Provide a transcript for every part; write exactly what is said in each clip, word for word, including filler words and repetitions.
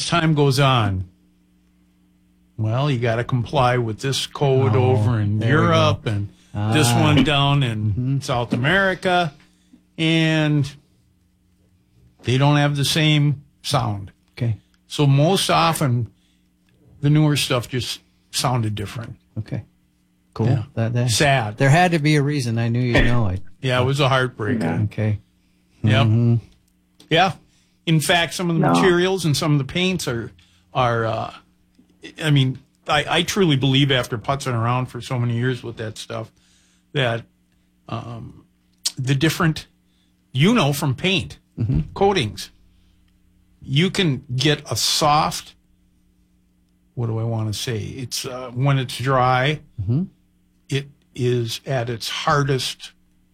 as time goes on, well, you got to comply with this code Oh, over in there we Europe go. and Ah. this one down in Mhm. South America, and they don't have the same sound. Okay. So most often, the newer stuff just sounded different. Okay. Cool. Yeah. That, that, Sad. There had to be a reason. I knew you'd know it. Yeah, it was a heartbreaker. Okay. Yep. Mhm. Yeah. In fact, some of the No. materials and some of the paints are, are uh, I mean, I, I truly believe after putzing around for so many years with that stuff that um, the different, you know, from paint, Mm-hmm. coatings, you can get a soft, what do I want to say? It's uh, when it's dry, Mm-hmm. it is at its hardest.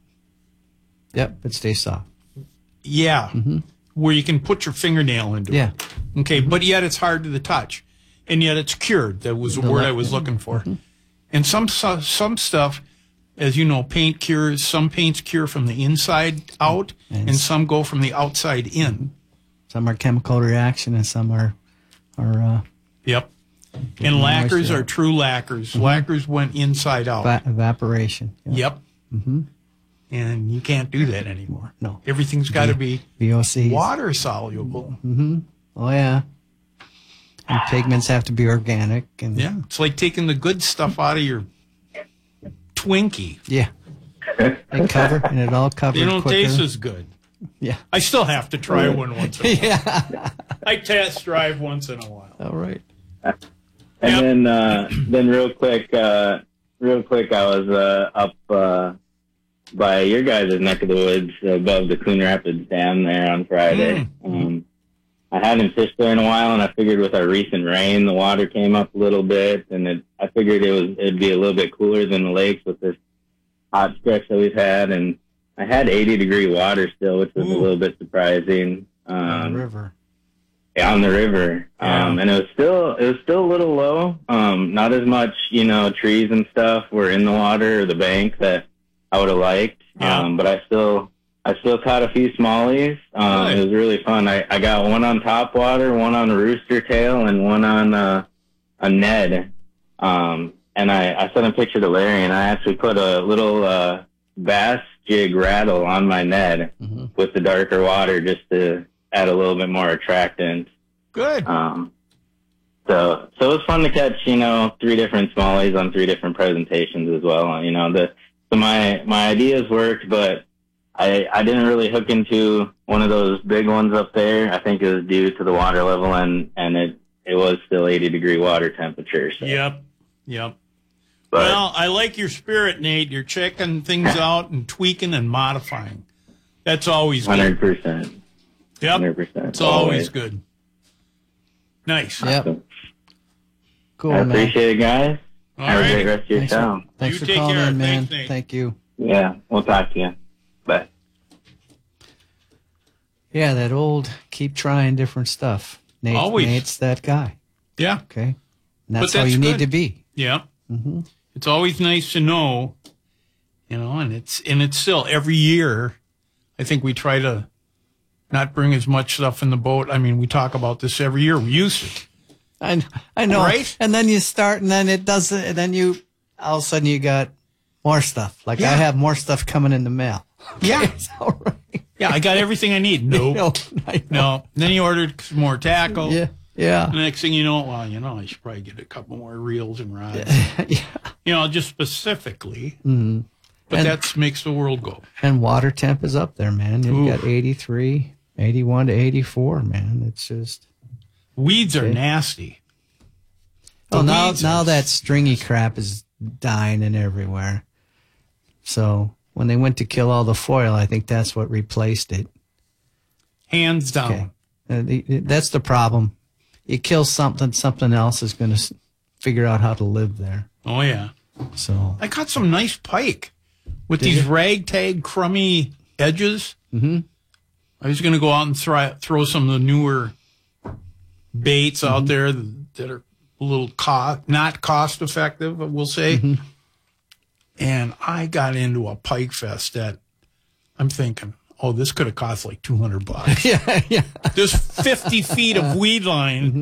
Yep. It stays soft. Yeah. Mm-hmm. Where you can put your fingernail into Yeah. it. Okay, but yet it's hard to the touch. And yet it's cured. That was the, The word le- I was looking for. Mm-hmm. And some su- some stuff, as you know, paint cures. Some paints cure from the inside out, And and some go from the outside in. Some are chemical reaction and some are, are uh, Yep. And lacquers moisture. are true lacquers. Lacquers went inside out. va- evaporation. Yeah. Yep. Mm-hmm. And you can't do that anymore. No. Everything's got to be V O Cs. water soluble. Oh, yeah. And pigments have to be organic. And Yeah. It's like taking the good stuff out of your Twinkie. Yeah. It cover, and it all covered They don't quicker. taste as good. Yeah. I still have to try one once in a while. Yeah. I test drive once in a while. All right. And Yep. then, uh, then real quick, uh, real quick, I was uh, up uh, by your guys' neck of the woods above the Coon Rapids Dam there on Friday. Mm. Um, I hadn't fished there in a while, and I figured with our recent rain, the water came up a little bit, and it, I figured it was it'd be a little bit cooler than the lakes with this hot stretch that we've had, and I had eighty degree water still, which was Ooh. a little bit surprising. On Um, the river. on the river. Yeah. Um, and it was still, it was still a little low. Um, not as much, you know, trees and stuff were in the water or the bank that I would have liked. Yeah. Um, but I still, I still caught a few smallies. Um, Good. it was really fun. I, I got one on top water, one on a rooster tail, and one on, uh, a Ned. Um, and I, I sent a picture to Larry, and I actually put a little, uh, bass jig rattle on my Ned Mhm. with the darker water just to add a little bit more attractant. Good. Um, so, so it was fun to catch, you know, three different smallies on three different presentations as well. You know, the, so my, my ideas worked, but I, I didn't really hook into one of those big ones up there. I think it was due to the water level, and, and it, it was still eighty degree water temperature. So. Yep. Yep. But, Well, I like your spirit, Nate. You're checking things out and tweaking and modifying. That's always one hundred good. percent. Yep. one hundred percent. It's always good. Nice. Yep. So, Cool, I man. appreciate it, guys. All Have a great right. rest of your Thanks, show. Thanks You for take calling care. in, man. Thanks, Nate. Thank you. Yeah, we'll talk to you. Bye. Yeah, that old keep trying different stuff. Nate, Always. Nate's that guy. Yeah. Okay. And that's, But how that's you good. need to be. Yeah. Mm-hmm. It's always nice to know, you know, and it's and it's still every year. I think we try to not bring as much stuff in the boat. I mean, we talk about this every year. We used to. I, kn- I know. Right? And then you start, and then it does it, and then you, all of a sudden, you got more stuff. Like Yeah. I have more stuff coming in the mail. Yeah. It's all right. Yeah, I got everything I need. Nope. No, I know. No. Then you ordered some more tackle. Yeah. Yeah. The next thing you know, well, you know, I should probably get a couple more reels and rods. yeah. You know, just specifically. Mm-hmm. But And- that makes the world go. And water temp is up there, man. You've Ooh. got eighty-three, eighty-one to eighty-four, man. It's just. Weeds are Okay. nasty. The Oh, now weeds now are- that stringy crap is dying and everywhere. So when they went to kill all the foil, I think that's what replaced it. Hands down. Okay. Uh, the- that's the problem. You kill something, something else is going to figure out how to live there. Oh, yeah. So I caught some nice pike with Did these you? ragtag, crummy edges. Mm-hmm. I was going to go out and throw, throw some of the newer baits Mm-hmm. out there that are a little co- not cost effective, we'll say. Mm-hmm. And I got into a pike fest that I'm thinking, oh, this could have cost like two hundred bucks. yeah, yeah. There's fifty feet of weed line